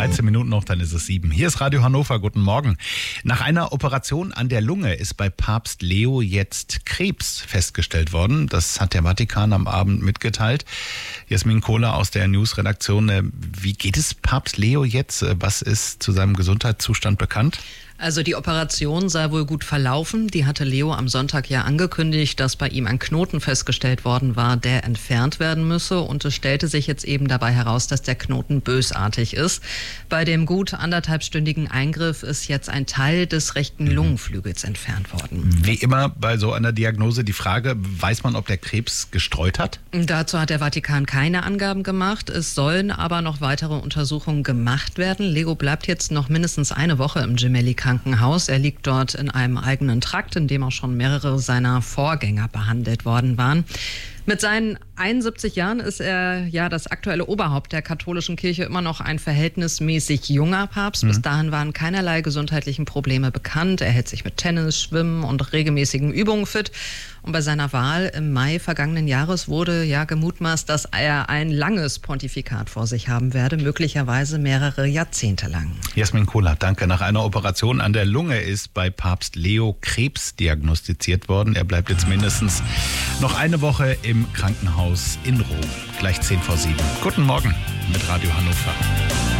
13 Minuten noch, dann ist es 7. Hier ist Radio Hannover, guten Morgen. Nach einer Operation an der Lunge ist bei Papst Leo jetzt Krebs festgestellt worden. Das hat der Vatikan am Abend mitgeteilt. Jasmin Kohler aus der News-Redaktion. Wie geht es Papst Leo jetzt? Was ist zu seinem Gesundheitszustand bekannt? Also die Operation sei wohl gut verlaufen. Die hatte Leo am Sonntag ja angekündigt, dass bei ihm ein Knoten festgestellt worden war, der entfernt werden müsse. Und es stellte sich jetzt eben dabei heraus, dass der Knoten bösartig ist. Bei dem gut 1,5-stündigen Eingriff ist jetzt ein Teil des rechten Lungenflügels entfernt worden. Wie immer bei so einer Diagnose die Frage, weiß man, ob der Krebs gestreut hat? Dazu hat der Vatikan keine Angaben gemacht. Es sollen aber noch weitere Untersuchungen gemacht werden. Leo bleibt jetzt noch mindestens eine Woche im Gemelli-Krankenhaus. Er liegt dort in einem eigenen Trakt, in dem auch schon mehrere seiner Vorgänger behandelt worden waren. Mit seinen 71 Jahren ist er ja das aktuelle Oberhaupt der katholischen Kirche, immer noch ein verhältnismäßig junger Papst. Bis dahin waren keinerlei gesundheitlichen Probleme bekannt. Er hält sich mit Tennis, Schwimmen und regelmäßigen Übungen fit. Und bei seiner Wahl im Mai vergangenen Jahres wurde ja gemutmaßt, dass er ein langes Pontifikat vor sich haben werde, möglicherweise mehrere Jahrzehnte lang. Jasmin Kohler, danke. Nach einer Operation an der Lunge ist bei Papst Leo Krebs diagnostiziert worden. Er bleibt jetzt mindestens noch eine Woche im Krankenhaus in Rom. Gleich 10 vor 7. Guten Morgen mit Radio Hannover.